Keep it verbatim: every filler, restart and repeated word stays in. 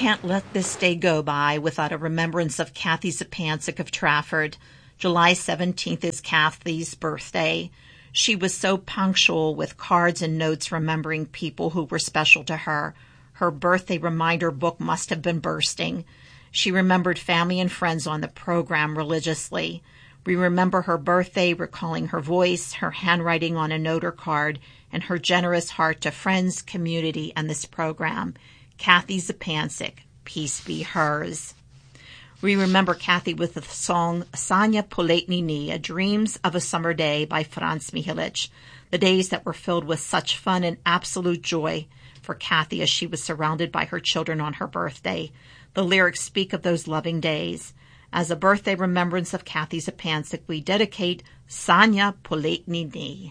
can't let this day go by without a remembrance of Kathy Zupancic of Trafford. July seventeenth is Kathy's birthday. She was so punctual with cards and notes remembering people who were special to her. Her birthday reminder book must have been bursting. She remembered family and friends on the program religiously. We remember her birthday, recalling her voice, her handwriting on a note or card, and her generous heart to friends, community, and this program. Kathy Zupancic, peace be hers. We remember Kathy with the song Sanja Poletniny, Dreams of a Summer Day by Franz Mihalic, the days that were filled with such fun and absolute joy for Kathy as she was surrounded by her children on her birthday. The lyrics speak of those loving days. As a birthday remembrance of Kathy Zupancic, we dedicate Sanja Poletniny.